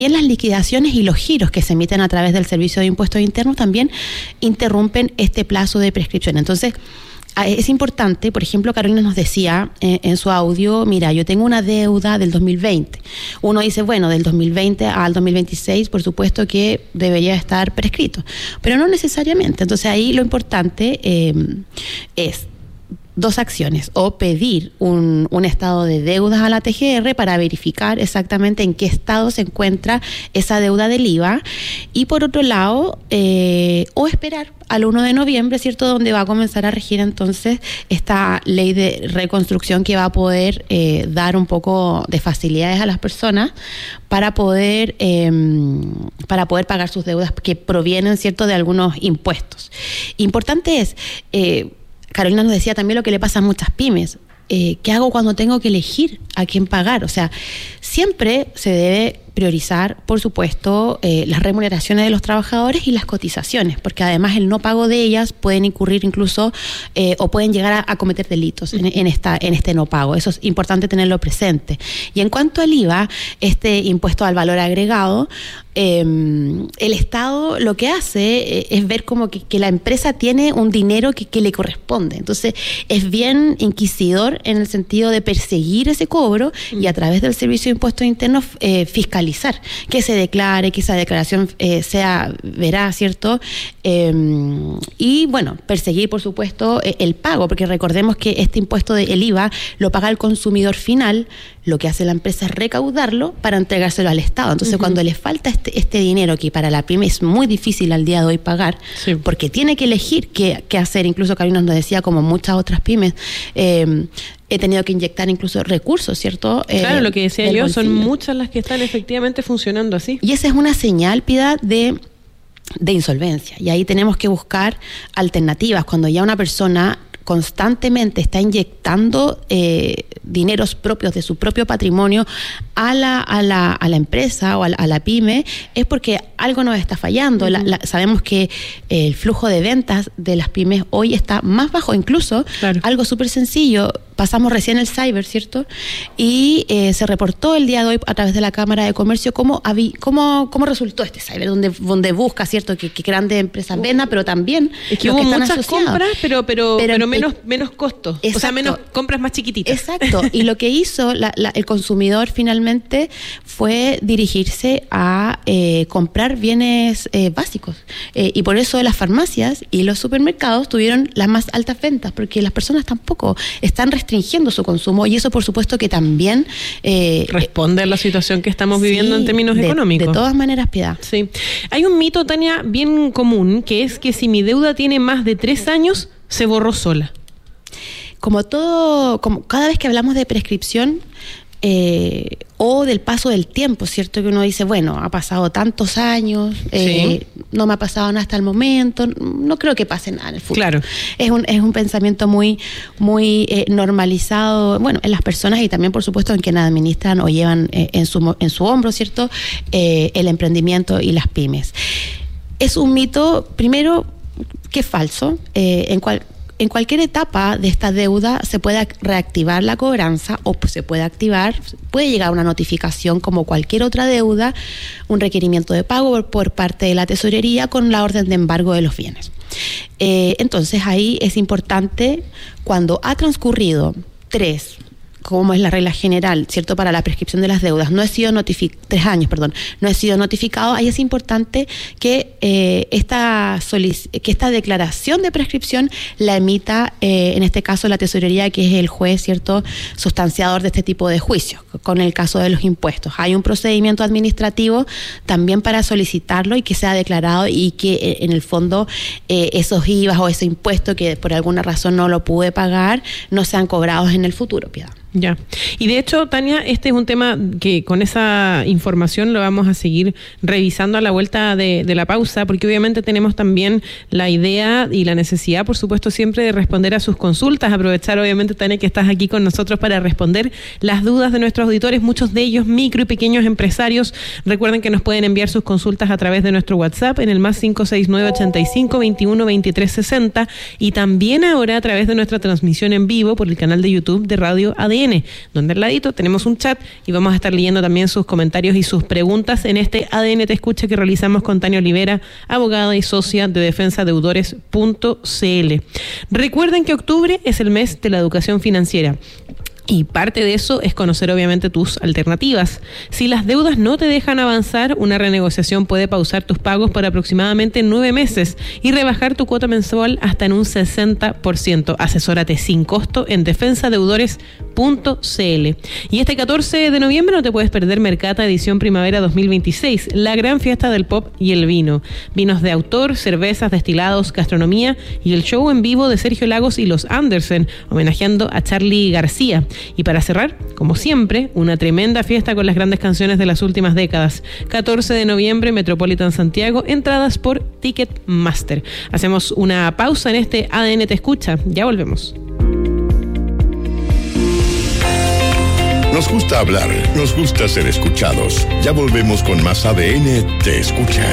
las liquidaciones y los giros que se emiten a través del Servicio de Impuestos Internos también interrumpen este plazo de prescripción. Entonces, es importante, por ejemplo, Carolina nos decía en su audio, mira, yo tengo una deuda del 2020. Uno dice, bueno, del 2020 al 2026, por supuesto que debería estar prescrito, pero no necesariamente. Entonces ahí lo importante es dos acciones: o pedir un estado de deudas a la TGR para verificar exactamente en qué estado se encuentra esa deuda del IVA, y por otro lado, o esperar al 1 de noviembre, ¿cierto?, donde va a comenzar a regir entonces esta ley de reconstrucción que va a poder dar un poco de facilidades a las personas para poder pagar sus deudas que provienen, ¿cierto?, de algunos impuestos. Importante es, Carolina nos decía también lo que le pasa a muchas pymes. ¿Qué hago cuando tengo que elegir a quién pagar? O sea, siempre se debe priorizar, por supuesto, las remuneraciones de los trabajadores y las cotizaciones, porque además el no pago de ellas pueden incurrir incluso o pueden llegar a cometer delitos en este no pago. Eso es importante tenerlo presente. Y en cuanto al IVA, este impuesto al valor agregado, el Estado lo que hace es ver como que la empresa tiene un dinero que le corresponde. Entonces es bien inquisidor en el sentido de perseguir ese cobro y a través del Servicio de Impuestos Internos fiscalizar que se declare, que esa declaración sea veraz, ¿cierto? Y bueno, perseguir por supuesto el pago, porque recordemos que este impuesto del IVA lo paga el consumidor final. Lo que hace la empresa es recaudarlo para entregárselo al Estado. Entonces, cuando le falta este dinero, que para la pyme es muy difícil al día de hoy pagar, porque tiene que elegir qué hacer. Incluso Karina nos decía, como muchas otras pymes, he tenido que inyectar incluso recursos, ¿cierto? Claro, lo que decía yo, son muchas las que están efectivamente funcionando así. Y esa es una señal, Piedad, de insolvencia. Y ahí tenemos que buscar alternativas. Cuando ya una persona constantemente está inyectando dineros propios de su propio patrimonio a la empresa o a la pyme, es porque algo nos está fallando. Sabemos que el flujo de ventas de las pymes hoy está más bajo, incluso algo súper sencillo. Pasamos recién el cyber, ¿cierto? Y se reportó el día de hoy a través de la Cámara de Comercio cómo resultó este cyber, donde busca, ¿cierto?, que grandes empresas vendan, pero también es que hubo muchas compras, pero menos costos. Exacto. O sea, menos compras más chiquititas. Exacto. Y lo que hizo el consumidor finalmente fue dirigirse a comprar bienes básicos. Y por eso las farmacias y los supermercados tuvieron las más altas ventas, porque las personas tampoco están restringiendo su consumo, y eso por supuesto que también responde a la situación que estamos viviendo en términos económicos. De todas maneras, Piedad. Sí. Hay un mito, Tania, bien común, que es que si mi deuda tiene más de 3 años, se borró sola. Como cada vez que hablamos de prescripción o del paso del tiempo, ¿cierto? Que uno dice, bueno, ha pasado tantos años, no me ha pasado nada hasta el momento, no creo que pase nada en el futuro. Claro. Es un pensamiento muy normalizado, bueno, en las personas y también, por supuesto, en quienes administran o llevan en su hombro, ¿cierto?, el emprendimiento y las pymes. Es un mito, primero, que es falso. En cualquier etapa de esta deuda se puede reactivar la cobranza o se puede activar, puede llegar una notificación como cualquier otra deuda, un requerimiento de pago por parte de la tesorería con la orden de embargo de los bienes. Entonces ahí es importante, cuando ha transcurrido 3, como es la regla general, ¿cierto?, para la prescripción de las deudas, no he sido 3 años, no he sido notificado, ahí es importante que esta declaración de prescripción la emita, en este caso, la tesorería, que es el juez, ¿cierto?, sustanciador de este tipo de juicios, con el caso de los impuestos. Hay un procedimiento administrativo también para solicitarlo y que sea declarado, y que en el fondo esos IVAs o ese impuesto que por alguna razón no lo pude pagar no sean cobrados en el futuro, Piedad. Ya. Y de hecho, Tania, este es un tema que con esa información lo vamos a seguir revisando a la vuelta de la pausa, porque obviamente tenemos también la idea y la necesidad, por supuesto, siempre de responder a sus consultas, aprovechar obviamente, Tania, que estás aquí con nosotros para responder las dudas de nuestros auditores, muchos de ellos micro y pequeños empresarios. Recuerden que nos pueden enviar sus consultas a través de nuestro WhatsApp en el más 569-85-21-23-60, y también ahora a través de nuestra transmisión en vivo por el canal de YouTube de Radio ADN. ADN, donde al ladito tenemos un chat y vamos a estar leyendo también sus comentarios y sus preguntas en este ADN Te Escucha que realizamos con Tania Olivera, abogada y socia de defensadeudores.cl. Recuerden que octubre es el mes de la educación financiera. Y parte de eso es conocer obviamente tus alternativas. Si las deudas no te dejan avanzar, una renegociación puede pausar tus pagos por aproximadamente 9 meses y rebajar tu cuota mensual hasta en un 60%. Asesórate sin costo en defensadeudores.cl. Y este 14 de noviembre no te puedes perder Mercata Edición Primavera 2026, la gran fiesta del pop y el vino. Vinos de autor, cervezas, destilados, gastronomía y el show en vivo de Sergio Lagos y los Andersen, homenajeando a Charly García. Y para cerrar, como siempre, una tremenda fiesta con las grandes canciones de las últimas décadas. 14 de noviembre, Metropolitan Santiago, entradas por Ticketmaster. Hacemos una pausa en este ADN Te Escucha. Ya volvemos. Nos gusta hablar, nos gusta ser escuchados. Ya volvemos con más ADN Te Escucha.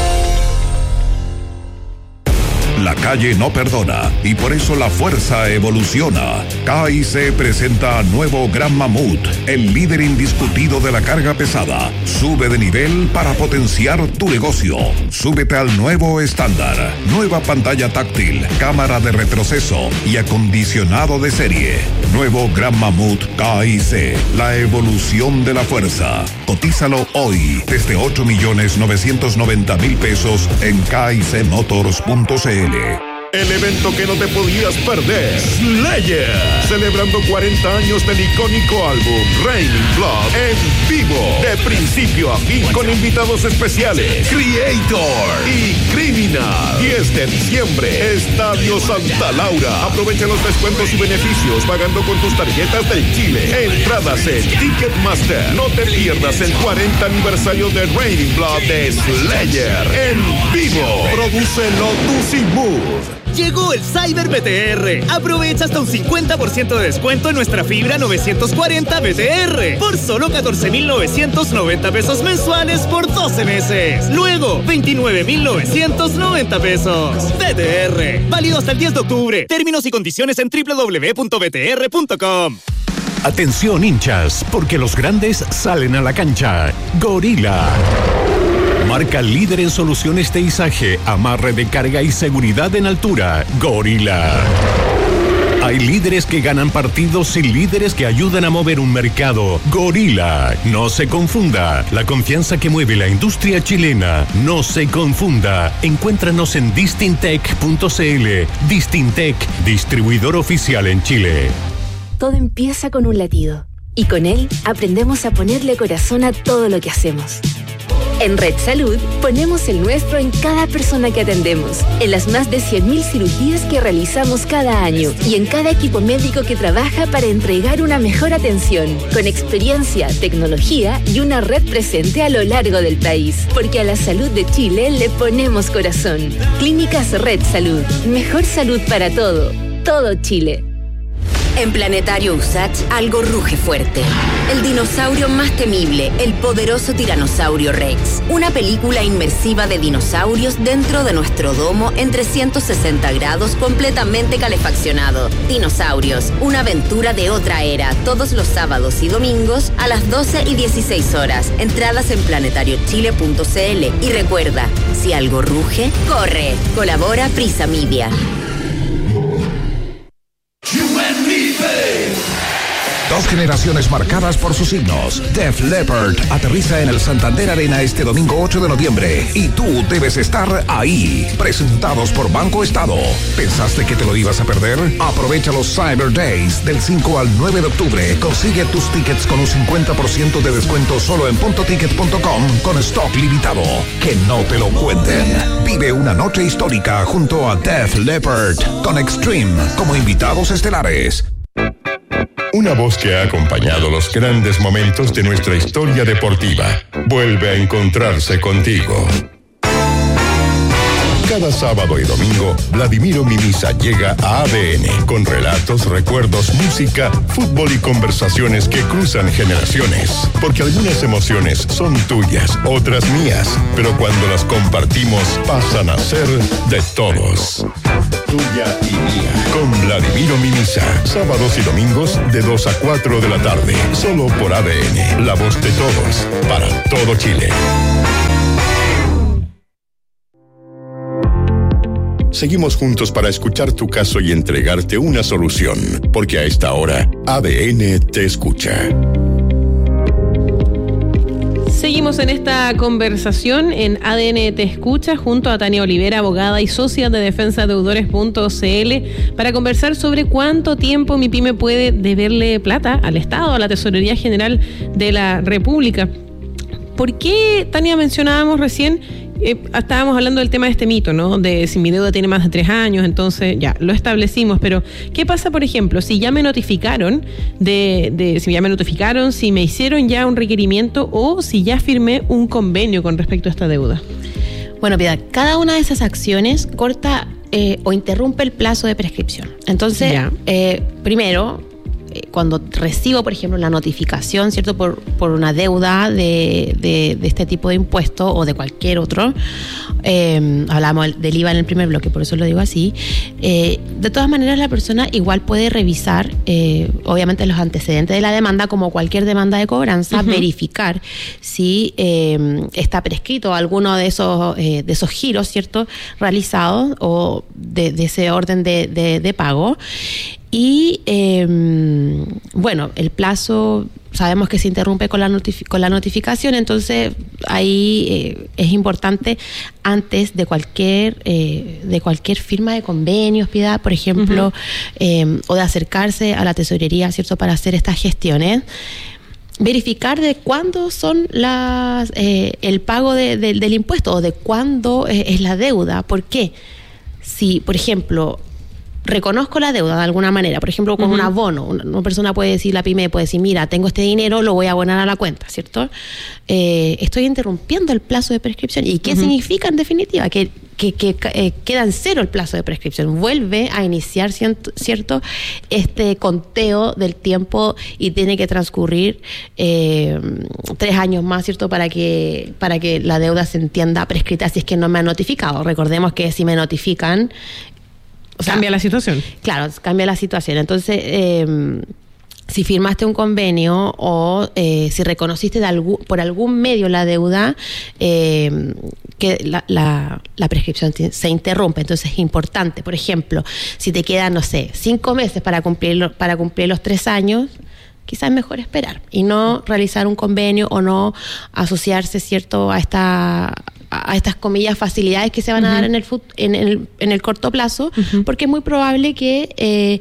La calle no perdona y por eso la fuerza evoluciona. KIC presenta nuevo Gran Mamut, el líder indiscutido de la carga pesada. Sube de nivel para potenciar tu negocio. Súbete al nuevo estándar. Nueva pantalla táctil, cámara de retroceso y acondicionado de serie. Nuevo Gran Mamut KIC, la evolución de la fuerza. Cotízalo hoy desde 8.990.000 pesos en KICmotors.cl. El evento que no te podías perder, Slayer, celebrando 40 años del icónico álbum Raining Blood en vivo, de principio a fin, con invitados especiales, Creator y Criminal. 10 de diciembre, Estadio Santa Laura. Aprovecha los descuentos y beneficios pagando con tus tarjetas del Chile. Entradas en Ticketmaster. No te pierdas el 40 aniversario de Raining Blood de Slayer en vivo. Produce Lotus y Mood. Llegó el Cyber BTR. Aprovecha hasta un 50% de descuento en nuestra fibra 940 BTR por solo 14.990 pesos mensuales por 12 meses. Luego, 29.990 pesos. BTR. Válido hasta el 10 de octubre. Términos y condiciones en www.btr.com. Atención hinchas, porque los grandes salen a la cancha. Gorila. Marca líder en soluciones de izaje, amarre de carga y seguridad en altura. Gorila. Hay líderes que ganan partidos y líderes que ayudan a mover un mercado. Gorila. No se confunda. La confianza que mueve la industria chilena. No se confunda. Encuéntranos en distintec.cl. Distintec, distribuidor oficial en Chile. Todo empieza con un latido. Y con él aprendemos a ponerle corazón a todo lo que hacemos. En Red Salud ponemos el nuestro en cada persona que atendemos, en las más de 100.000 cirugías que realizamos cada año y en cada equipo médico que trabaja para entregar una mejor atención, con experiencia, tecnología y una red presente a lo largo del país. Porque a la salud de Chile le ponemos corazón. Clínicas Red Salud. Mejor salud para todo Chile. En Planetario USACH algo ruge fuerte. El dinosaurio más temible, el poderoso tiranosaurio Rex. Una película inmersiva de dinosaurios dentro de nuestro domo en 360 grados completamente calefaccionado. Dinosaurios, una aventura de otra era, todos los sábados y domingos a las 12 y 16 horas. Entradas en planetariochile.cl. Y recuerda, si algo ruge, corre. Colabora Prisa Media. Dos generaciones marcadas por sus signos. Def Leppard aterriza en el Santander Arena este domingo 8 de noviembre y tú debes estar ahí. Presentados por Banco Estado. ¿Pensaste que te lo ibas a perder? Aprovecha los Cyber Days del 5 al 9 de octubre. Consigue tus tickets con un 50% de descuento solo en puntoticket.com con stock limitado. Que no te lo cuenten. Vive una noche histórica junto a Def Leppard con Extreme como invitados estelares. Una voz que ha acompañado los grandes momentos de nuestra historia deportiva. Vuelve a encontrarse contigo. Cada sábado y domingo, Vladimiro Mimisa llega a ADN con relatos, recuerdos, música, fútbol y conversaciones que cruzan generaciones. Porque algunas emociones son tuyas, otras mías, pero cuando las compartimos pasan a ser de todos. tuya y mía. Con Vladimiro Minisa. Sábados y domingos de 2 a 4 de la tarde. Solo por ADN. La voz de todos. Para todo Chile. Seguimos juntos para escuchar tu caso y entregarte una solución. Porque a esta hora, ADN te escucha. Seguimos en esta conversación en ADN Te Escucha junto a Tania Olivera, abogada y socia de defensadeudores.cl, para conversar sobre cuánto tiempo mi pyme puede deberle plata al Estado, a la Tesorería General de la República. ¿Por qué, Tania, mencionábamos recién? Estábamos hablando del tema de este mito, ¿no? De si mi deuda tiene más de 3 años, entonces ya, lo establecimos, pero ¿qué pasa, por ejemplo, si ya me notificaron si me hicieron ya un requerimiento o si ya firmé un convenio con respecto a esta deuda? Bueno, Piedad, cada una de esas acciones corta o interrumpe el plazo de prescripción. Entonces, primero, cuando recibo, por ejemplo, la notificación, ¿cierto?, por una deuda de este tipo de impuesto o de cualquier otro, hablamos del IVA en el primer bloque, por eso lo digo así, de todas maneras la persona igual puede revisar, obviamente, los antecedentes de la demanda, como cualquier demanda de cobranza, verificar si está prescrito alguno de esos giros, ¿cierto?, realizados o de ese orden de pago. Y bueno, el plazo sabemos que se interrumpe con la notificación, entonces ahí es importante, antes de cualquier firma de convenios, Piedad, por ejemplo, o de acercarse a la tesorería, ¿cierto?, para hacer estas gestiones, verificar de cuándo son el pago del impuesto o de cuándo es la deuda. ¿Por qué? Si, por ejemplo, reconozco la deuda de alguna manera, por ejemplo, con un abono, una persona puede decir, la pyme puede decir, mira, tengo este dinero, lo voy a abonar a la cuenta, ¿cierto? Estoy interrumpiendo el plazo de prescripción. ¿Y qué significa en definitiva? Que queda en cero el plazo de prescripción. Vuelve a iniciar, ¿cierto?, este conteo del tiempo y tiene que transcurrir 3 años más, ¿cierto?, para que la deuda se entienda prescrita si es que no me han notificado. Recordemos que si me notifican, cambia la situación. Claro, cambia la situación. Entonces, si firmaste un convenio o si reconociste por algún medio la deuda, que la prescripción se interrumpe. Entonces es importante, por ejemplo, si te quedan, no sé, 5 meses para cumplir los 3 años, quizás es mejor esperar y no realizar un convenio o no asociarse, ¿cierto?, a estas, comillas, facilidades que se van a dar en el corto plazo, porque es muy probable que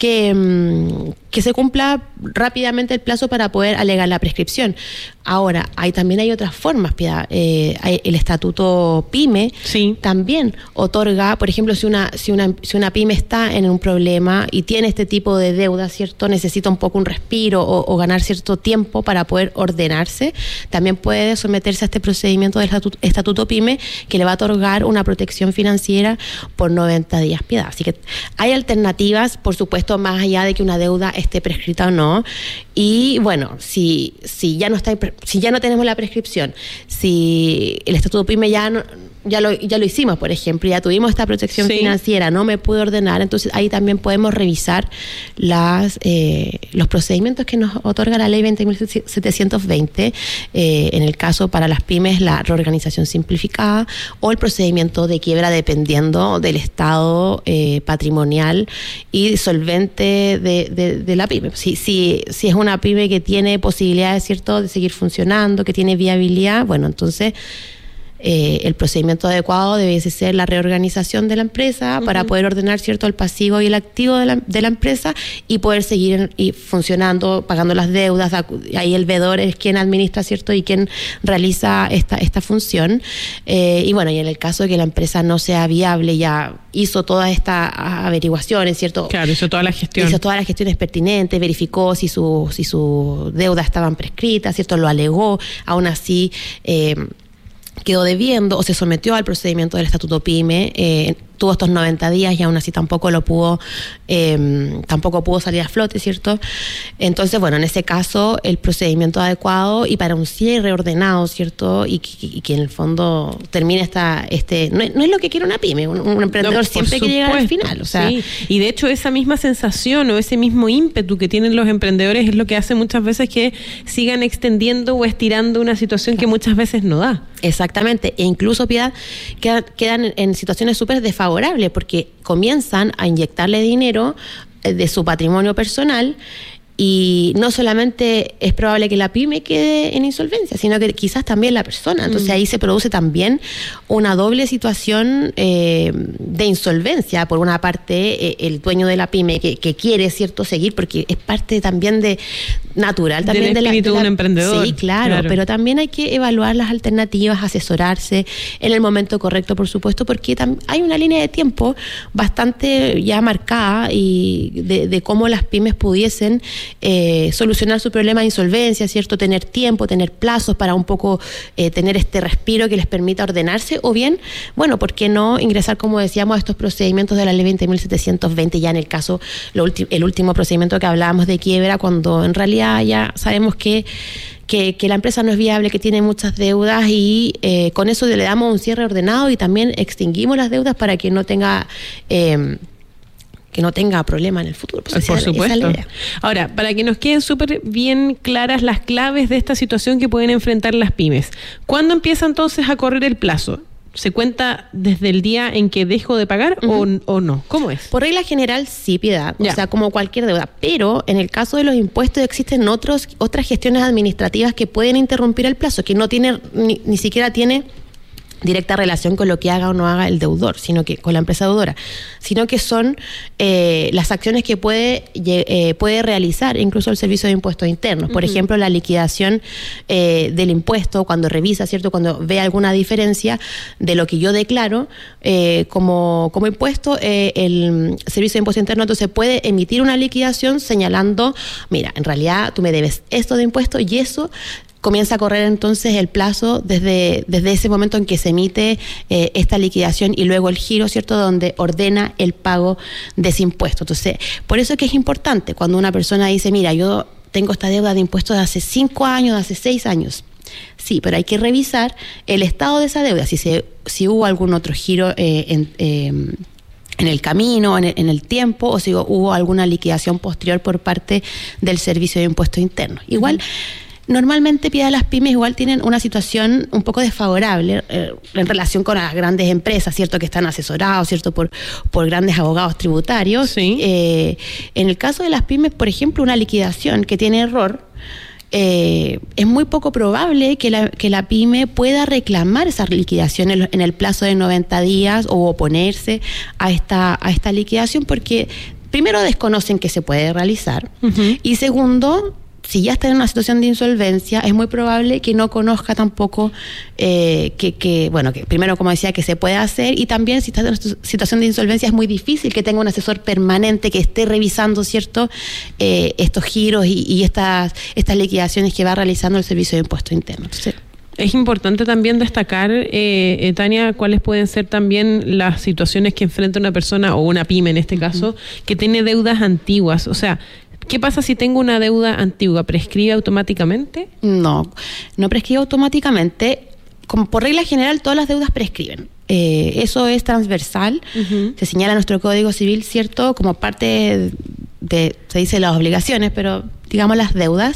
se cumpla rápidamente el plazo para poder alegar la prescripción. Ahora, también hay otras formas, Piedad. El estatuto PYME también otorga, por ejemplo, si una pyme está en un problema y tiene este tipo de deuda, ¿cierto?, necesita un poco un respiro o ganar cierto tiempo para poder ordenarse, también puede someterse a este procedimiento del estatuto PYME, que le va a otorgar una protección financiera por 90 días, Piedad. Así que hay alternativas, por supuesto, más allá de que una deuda esté prescrita o no. Y bueno, si ya no tenemos la prescripción, si el estatuto PYME ya lo hicimos, por ejemplo, ya tuvimos esta protección financiera, no me pude ordenar, entonces ahí también podemos revisar los procedimientos que nos otorga la ley 20.720, en el caso para las pymes, la reorganización simplificada o el procedimiento de quiebra, dependiendo del estado patrimonial y solvente de la pyme. Si es una pyme que tiene posibilidades, ¿cierto?, de seguir funcionando, que tiene viabilidad, bueno, entonces el procedimiento adecuado debiese ser la reorganización de la empresa para poder ordenar, ¿cierto?, el pasivo y el activo de la empresa y poder seguir funcionando, pagando las deudas. Ahí el veedor es quien administra, ¿cierto?, y quien realiza esta función. Y bueno, y en el caso de que la empresa no sea viable, ya hizo todas estas averiguaciones, ¿cierto? Claro, hizo todas las gestiones pertinentes, verificó si su deuda estaban prescritas, ¿cierto?, lo alegó, aún así quedó debiendo o se sometió al procedimiento del estatuto PYME, tuvo estos 90 días y aún así tampoco pudo salir a flote, ¿cierto? Entonces, bueno, en ese caso el procedimiento adecuado y para un cierre ordenado, ¿cierto? Y que en el fondo termine no es lo que quiere una pyme, un emprendedor siempre quiere llegar al final, o sea, sí. Y de hecho esa misma sensación o ese mismo ímpetu que tienen los emprendedores es lo que hace muchas veces que sigan extendiendo o estirando una situación que muchas veces no da. Exactamente, e incluso, Piedad, quedan en situaciones súper desfavorables porque comienzan a inyectarle dinero de su patrimonio personal y no solamente es probable que la pyme quede en insolvencia, sino que quizás también la persona. Entonces ahí se produce también una doble situación de insolvencia. Por una parte, el dueño de la pyme que quiere, ¿cierto?, seguir, porque es parte también natural también del espíritu de un emprendedor. Sí, claro, pero también hay que evaluar las alternativas, asesorarse en el momento correcto, por supuesto, porque hay una línea de tiempo bastante ya marcada y de cómo las pymes pudiesen solucionar su problema de insolvencia, ¿cierto? Tener tiempo, tener plazos para un poco tener este respiro que les permita ordenarse, o bien, bueno, ¿por qué no ingresar, como decíamos, a estos procedimientos de la ley 20.720, ya en el caso, el último procedimiento que hablábamos de quiebra, cuando en realidad ya sabemos que la empresa no es viable, que tiene muchas deudas y con eso le damos un cierre ordenado y también extinguimos las deudas para que no tenga problema en el futuro. Pues por supuesto. Ahora, para que nos queden súper bien claras las claves de esta situación que pueden enfrentar las pymes, ¿cuándo empieza entonces a correr el plazo? ¿Se cuenta desde el día en que dejo de pagar o no? ¿Cómo es? Por regla general, sí, Piedad. O sea, como cualquier deuda. Pero en el caso de los impuestos existen otras gestiones administrativas que pueden interrumpir el plazo, que no tiene ni siquiera tiene directa relación con lo que haga o no haga el deudor, sino que con la empresa deudora, sino que son las acciones que puede realizar incluso el Servicio de Impuestos Internos. Por ejemplo, la liquidación del impuesto, cuando revisa, ¿cierto?, cuando ve alguna diferencia de lo que yo declaro como impuesto, el Servicio de Impuestos Internos entonces puede emitir una liquidación señalando, mira, en realidad tú me debes esto de impuestos y eso comienza a correr entonces el plazo desde ese momento en que se emite esta liquidación y luego el giro, ¿cierto?, donde ordena el pago de ese impuesto. Entonces, por eso es que es importante cuando una persona dice, mira, yo tengo esta deuda de impuestos de hace 5 años, de hace 6 años. Sí, pero hay que revisar el estado de esa deuda, si hubo algún otro giro en el camino, en el tiempo, o si hubo alguna liquidación posterior por parte del Servicio de Impuestos Internos. Igual, normalmente, Piedad, las pymes igual tienen una situación un poco desfavorable en relación con las grandes empresas, ¿cierto?, que están asesorados, ¿cierto?, por grandes abogados tributarios. Sí. En el caso de las pymes, por ejemplo, una liquidación que tiene error, es muy poco probable que la pyme pueda reclamar esa liquidación en el plazo de 90 días o oponerse a esta liquidación, porque primero desconocen que se puede realizar y segundo, si ya está en una situación de insolvencia, es muy probable que no conozca tampoco que primero, como decía, que se puede hacer, y también si está en una situación de insolvencia es muy difícil que tenga un asesor permanente que esté revisando, ¿cierto?, estos giros y estas liquidaciones que va realizando el Servicio de Impuestos Internos. Entonces, es importante también destacar, Tania, cuáles pueden ser también las situaciones que enfrenta una persona o una pyme en este caso que tiene deudas antiguas. O sea, ¿qué pasa si tengo una deuda antigua? ¿Prescribe automáticamente? No prescribe automáticamente. Como por regla general, todas las deudas prescriben. Eso es transversal. Se señala en nuestro Código Civil, ¿cierto?, como parte se dice las obligaciones, pero digamos las deudas.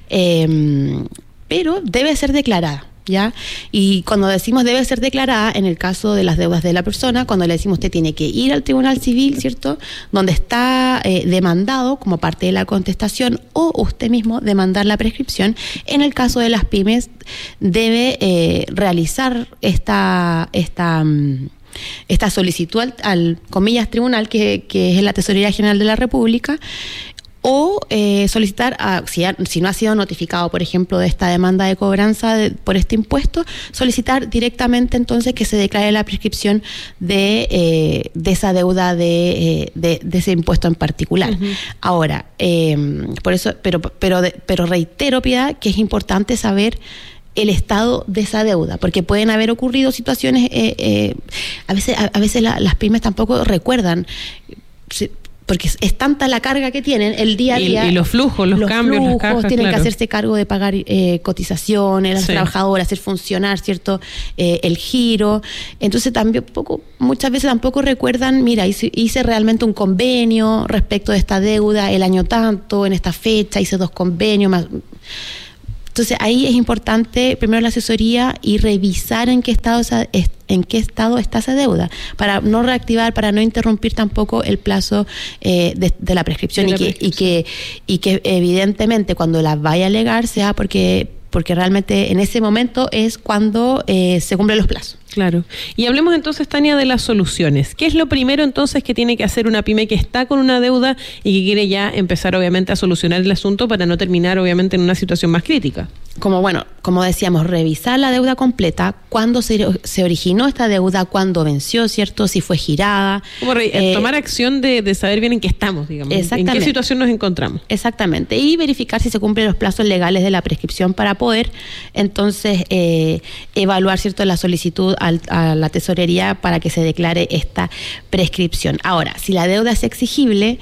Pero debe ser declarada, ¿ya? Y cuando decimos debe ser declarada, en el caso de las deudas de la persona, cuando le decimos usted tiene que ir al Tribunal Civil, ¿cierto?, donde está demandado como parte de la contestación, o usted mismo demandar la prescripción. En el caso de las pymes, debe realizar esta solicitud al comillas tribunal, que es la Tesorería General de la República, o solicitar, si no ha sido notificado, por ejemplo, de esta demanda de cobranza por este impuesto, solicitar directamente entonces que se declare la prescripción de esa deuda de ese impuesto en particular. Ahora, por eso, pero reitero, Piedad, que es importante saber el estado de esa deuda, porque pueden haber ocurrido situaciones, a veces las pymes tampoco recuerdan, porque es tanta la carga que tienen el día a día. Y los flujos, los cambios, las cajas, tienen claro, que hacerse cargo de pagar cotizaciones, las trabajadoras, hacer funcionar, ¿cierto? El giro. Entonces muchas veces tampoco recuerdan, mira, hice realmente un convenio respecto de esta deuda el año tanto, en esta fecha, hice 2 convenios más. Entonces ahí es importante primero la asesoría y revisar en qué estado está esa deuda, para no reactivar, para no interrumpir tampoco el plazo de la prescripción, y que evidentemente cuando la vaya a alegar sea porque realmente en ese momento es cuando se cumplen los plazos. Claro. Y hablemos entonces, Tania, de las soluciones. ¿Qué es lo primero entonces que tiene que hacer una pyme que está con una deuda y que quiere ya empezar obviamente a solucionar el asunto para no terminar obviamente en una situación más crítica? Como decíamos, revisar la deuda completa, cuándo se originó esta deuda, cuándo venció, ¿cierto? Si fue girada. Como tomar acción de saber bien en qué estamos, digamos. En qué situación nos encontramos. Exactamente. Y verificar si se cumplen los plazos legales de la prescripción para poder entonces evaluar, ¿cierto?, la solicitud a la tesorería para que se declare esta prescripción. Ahora, si la deuda es exigible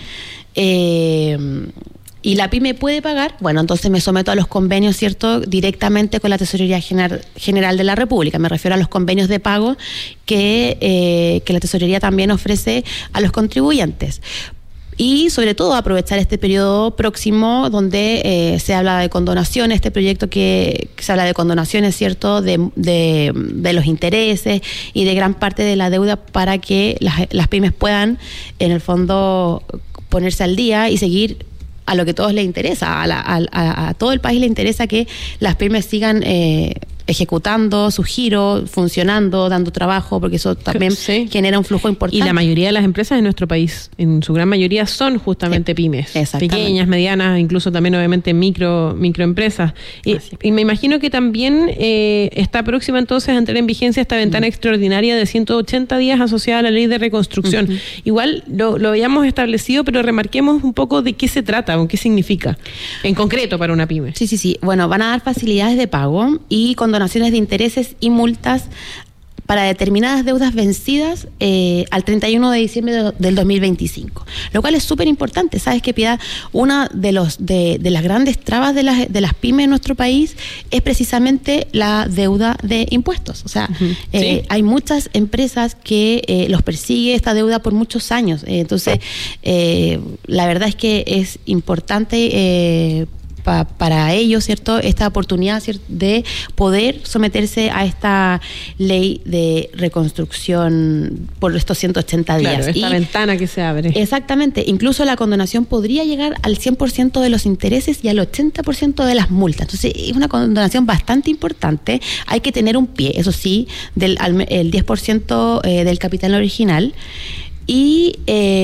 y la pyme puede pagar, bueno, entonces me someto a los convenios, ¿cierto?, directamente con la Tesorería General de la República. Me refiero a los convenios de pago que la Tesorería también ofrece a los contribuyentes. Y sobre todo aprovechar este periodo próximo donde se habla de condonaciones, este proyecto que se habla de condonaciones, ¿cierto?, de los intereses y de gran parte de la deuda, para que las pymes puedan, en el fondo, ponerse al día y seguir a lo que a todos les interesa, a todo el país le interesa que las pymes sigan ejecutando su giro, funcionando, dando trabajo, porque eso también genera un flujo importante. Y la mayoría de las empresas en nuestro país, en su gran mayoría, son justamente pymes, pequeñas, medianas, incluso también obviamente microempresas. Y me imagino que también está próxima entonces a entrar en vigencia esta ventana extraordinaria de 180 días asociada a la ley de reconstrucción. Igual lo habíamos establecido, pero remarquemos un poco de qué se trata o qué significa en concreto para una pyme. Sí. Bueno, van a dar facilidades de pago y condonaciones de intereses y multas para determinadas deudas vencidas al 31 de diciembre del 2025, lo cual es súper importante. ¿Sabes qué, Piedad? Una de las grandes trabas de las pymes en nuestro país es precisamente la deuda de impuestos. O sea, hay muchas empresas que los persigue esta deuda por muchos años. Entonces, la verdad es que es importante para ellos, ¿cierto?, esta oportunidad, ¿cierto?, de poder someterse a esta ley de reconstrucción por estos 180 días. Claro, esta ventana que se abre. Exactamente. Incluso la condonación podría llegar al 100% de los intereses y al 80% de las multas. Entonces, es una condonación bastante importante. Hay que tener un pie, eso sí, el 10% del capital original. Y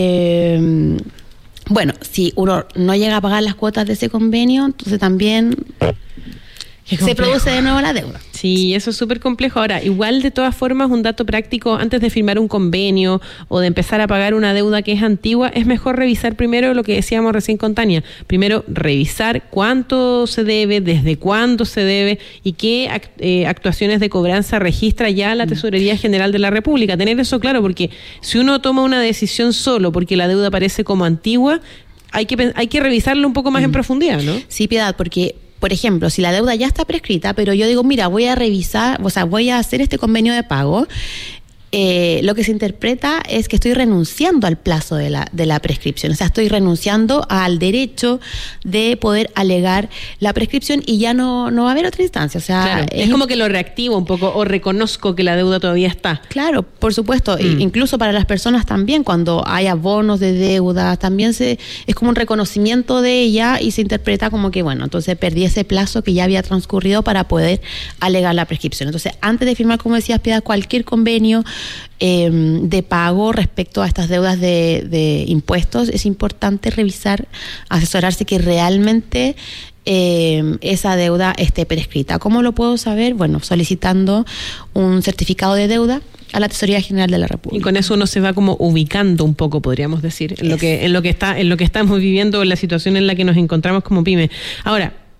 bueno, si uno no llega a pagar las cuotas de ese convenio, entonces también se produce de nuevo la deuda. Sí, eso es súper complejo. Ahora, igual de todas formas, un dato práctico, antes de firmar un convenio o de empezar a pagar una deuda que es antigua, es mejor revisar primero lo que decíamos recién con Tania. Primero, revisar cuánto se debe, desde cuándo se debe y qué actuaciones de cobranza registra ya la Tesorería General de la República. Tener eso claro, porque si uno toma una decisión solo porque la deuda parece como antigua, hay que revisarlo un poco más en profundidad, ¿no? Sí, Piedad, porque por ejemplo, si la deuda ya está prescrita, pero yo digo, mira, voy a revisar, o sea, voy a hacer este convenio de pago, lo que se interpreta es que estoy renunciando al plazo de la prescripción, o sea, estoy renunciando al derecho de poder alegar la prescripción y ya no va a haber otra instancia. O sea, claro, es como que lo reactivo un poco o reconozco que la deuda todavía está. Claro, por supuesto, incluso para las personas también, cuando haya bonos de deuda, también es como un reconocimiento de ella y se interpreta como que, bueno, entonces perdí ese plazo que ya había transcurrido para poder alegar la prescripción. Entonces, antes de firmar, como decías, Piedad, cualquier convenio de pago respecto a estas deudas de impuestos, es importante revisar, asesorarse que realmente esa deuda esté prescrita. ¿Cómo lo puedo saber? Bueno, solicitando un certificado de deuda a la Tesorería General de la República. Y con eso uno se va como ubicando un poco, podríamos decir, en lo que estamos viviendo, en la situación en la que nos encontramos como pyme. Ahora,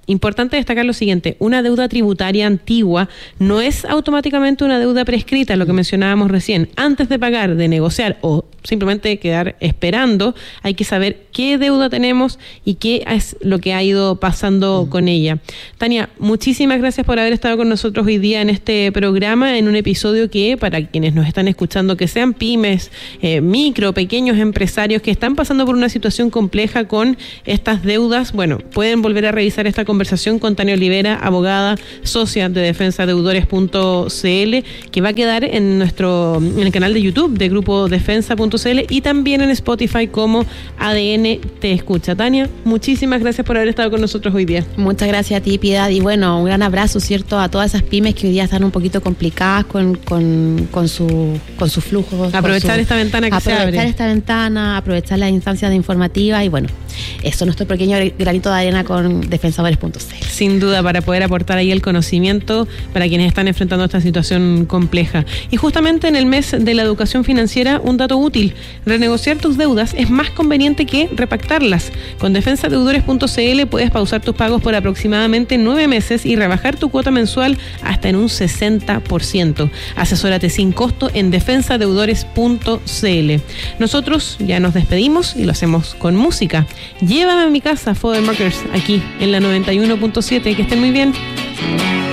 importante destacar lo siguiente: una deuda tributaria antigua no es automáticamente una deuda prescrita, lo que mencionábamos recién. Antes de pagar, de negociar o simplemente quedar esperando, hay que saber qué deuda tenemos y qué es lo que ha ido pasando con ella. Tania, muchísimas gracias por haber estado con nosotros hoy día en este programa, en un episodio que, para quienes nos están escuchando, que sean pymes, micro, pequeños empresarios que están pasando por una situación compleja con estas deudas, bueno, pueden volver a revisar esta conversación con Tania Olivera, abogada, socia de defensadeudores.cl, que va a quedar en el canal de YouTube de Grupo Defensa.cl y también en Spotify como ADN Te Escucha. Tania, muchísimas gracias por haber estado con nosotros hoy día. Muchas gracias a ti, Piedad, y bueno, un gran abrazo, ¿cierto?, a todas esas pymes que hoy día están un poquito complicadas con su flujo. Aprovechar esta ventana que se abre. Aprovechar esta ventana, aprovechar las instancias informativas y bueno, eso es nuestro pequeño granito de arena con defensadores.cl. Sin duda, para poder aportar ahí el conocimiento para quienes están enfrentando esta situación compleja. Y justamente en el mes de la educación financiera, un dato útil: renegociar tus deudas es más conveniente que repactarlas. Con defensadeudores.cl puedes pausar tus pagos por aproximadamente 9 meses y rebajar tu cuota mensual hasta en un 60%. Asesórate sin costo en defensadeudores.cl. Nosotros ya nos despedimos y lo hacemos con música. Llévame a mi casa, Fodder Markers, aquí en la 91.7. Que estén muy bien.